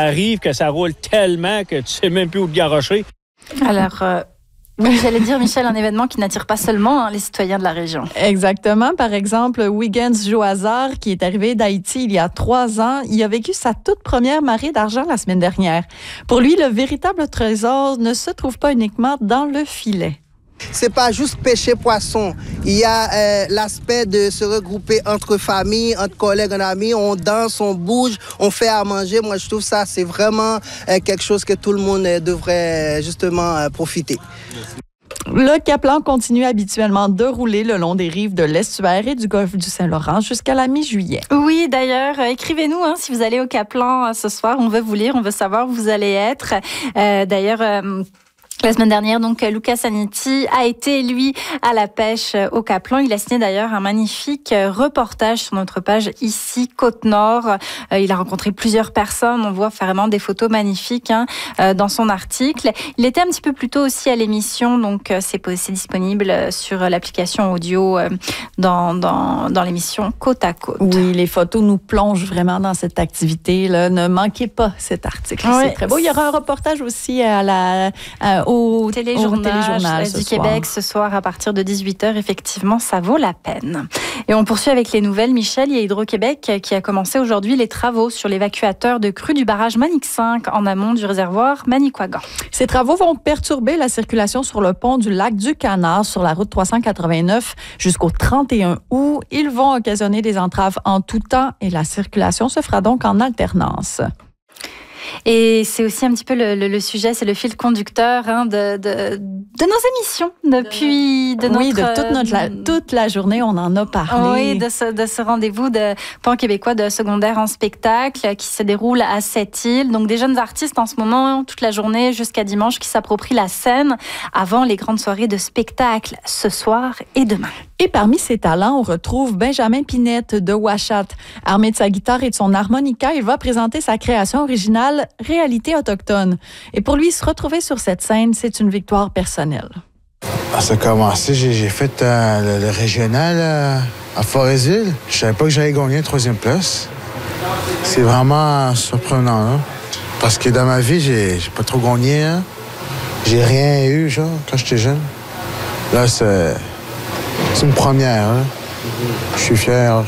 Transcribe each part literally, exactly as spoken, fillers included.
arrive que ça roule tellement que tu sais même plus où te garrocher. Alors... Euh... Oui, j'allais dire, Michel, un événement qui n'attire pas seulement hein, les citoyens de la région. Exactement. Par exemple, Wiggins Joazar, qui est arrivé d'Haïti il y a trois ans, il a vécu sa toute première marée d'argent la semaine dernière. Pour lui, le véritable trésor ne se trouve pas uniquement dans le filet. C'est pas juste pêcher poisson. Il y a euh, l'aspect de se regrouper entre familles, entre collègues, en amis. On danse, on bouge, on fait à manger. Moi, je trouve ça, c'est vraiment euh, quelque chose que tout le monde euh, devrait justement euh, profiter. Le Caplan continue habituellement de rouler le long des rives de l'estuaire et du golfe du Saint-Laurent jusqu'à la mi-juillet. Oui, d'ailleurs, euh, écrivez-nous hein, si vous allez au Caplan euh, ce soir. On veut vous lire, on veut savoir où vous allez être. Euh, d'ailleurs... Euh, La semaine dernière, donc, Lucas Aniti a été, lui, à la pêche au Caplan. Il a signé d'ailleurs un magnifique reportage sur notre page ici, Côte-Nord. Il a rencontré plusieurs personnes. On voit vraiment des photos magnifiques hein, dans son article. Il était un petit peu plus tôt aussi à l'émission, donc c'est, c'est disponible sur l'application audio dans, dans, dans l'émission Côte à Côte. Oui, les photos nous plongent vraiment dans cette activité-là. Ne manquez pas cet article. Oui, c'est très beau. Il y aura un reportage aussi à la... À, Au téléjournal, au téléjournal du Québec ce soir à partir de dix-huit heures. Effectivement, ça vaut la peine. Et on poursuit avec les nouvelles. Michel, il y a Hydro-Québec qui a commencé aujourd'hui les travaux sur l'évacuateur de crue du barrage Manic cinq en amont du réservoir Manicouagan. Ces travaux vont perturber la circulation sur le pont du lac du Canard sur la route trois cent quatre-vingt-neuf jusqu'au trente et un août. Ils vont occasionner des entraves en tout temps et la circulation se fera donc en alternance. Et c'est aussi un petit peu le, le, le sujet, c'est le fil conducteur hein, de, de, de nos émissions depuis de notre... Oui, de toute, notre, la, toute la journée, on en a parlé. Oui, de ce, de ce rendez-vous de pan-québécois de secondaire en spectacle qui se déroule à Sept-Îles. Donc des jeunes artistes en ce moment, toute la journée jusqu'à dimanche, qui s'approprient la scène avant les grandes soirées de spectacle ce soir et demain. Et parmi ces talents, on retrouve Benjamin Pinette de Ouachat. Armé de sa guitare et de son harmonica, il va présenter sa création originale « Réalité autochtone ». Et pour lui, se retrouver sur cette scène, c'est une victoire personnelle. Ça a commencé, j'ai, j'ai fait euh, le, le régional euh, à Forestville. Je savais pas que j'allais gagner la troisième place. C'est vraiment surprenant, là. Parce que dans ma vie, j'ai, j'ai pas trop gagné. Hein. J'ai rien eu, genre, quand j'étais jeune. Là, c'est... C'est une première. Hein? Je suis fier.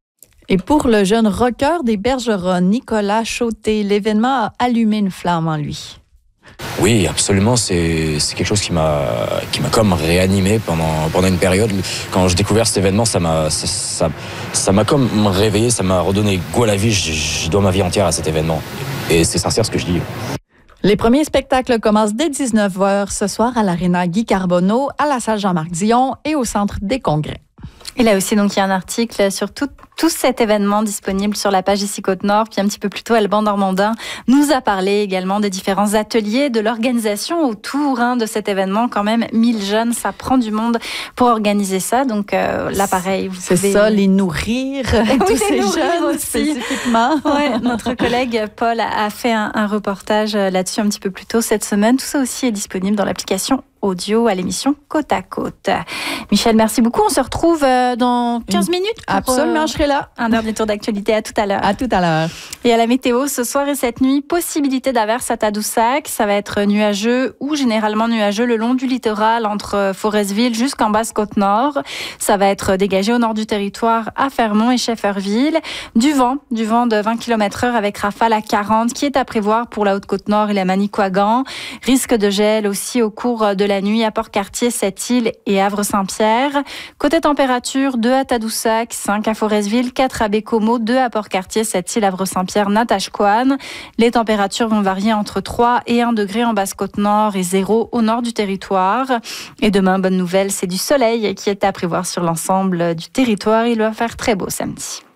Et pour le jeune rocker des Bergerons, Nicolas Chauté, l'événement a allumé une flamme en lui. Oui, absolument. C'est, c'est quelque chose qui m'a, qui m'a comme réanimé pendant, pendant une période. Quand j'ai découvert cet événement, ça m'a, ça, ça, ça m'a comme réveillé, ça m'a redonné goût à la vie. Je, je dois ma vie entière à cet événement. Et c'est sincère ce que je dis. Les premiers spectacles commencent dès dix-neuf heures ce soir à l'Aréna Guy Carbonneau, à la salle Jean-Marc Dion et au Centre des Congrès. Et là aussi, donc, il y a un article sur tout, tout cet événement disponible sur la page ici Côte-Nord. Puis un petit peu plus tôt, Alban Normandin nous a parlé également des différents ateliers, de l'organisation autour hein, de cet événement. Quand même, mille jeunes, ça prend du monde pour organiser ça. Donc euh, là, pareil, vous C'est pouvez... ça, les nourrir, oui, tous les ces jeunes aussi. spécifiquement. Ouais, notre collègue Paul a fait un, un reportage là-dessus un petit peu plus tôt cette semaine. Tout ça aussi est disponible dans l'application audio à l'émission Côte à Côte. Michel, merci beaucoup. On se retrouve dans quinze minutes. Pour, Absolument, je serai là. Un dernier tour d'actualité. À tout à l'heure. À tout à l'heure. Et à la météo, ce soir et cette nuit, possibilité d'averses à Tadoussac. Ça va être nuageux ou généralement nuageux le long du littoral entre Forestville jusqu'en Basse-Côte-Nord. Ça va être dégagé au nord du territoire à Fermont et Shefferville. Du vent, du vent de vingt kilomètres heure avec rafale à quarante qui est à prévoir pour la Haute-Côte-Nord et la Manicouagan. Risque de gel aussi au cours de la nuit à Port-Cartier, Sept-Îles et Havre-Saint-Pierre. Côté température, deux à Tadoussac, cinq à Forestville, quatre à Bécomo, deux à Port-Cartier, Sept-Îles, Havre-Saint-Pierre, Natashquan. Les températures vont varier entre trois et un degré en Basse-Côte-Nord et zéro au nord du territoire. Et demain, bonne nouvelle, c'est du soleil qui est à prévoir sur l'ensemble du territoire. Il va faire très beau samedi.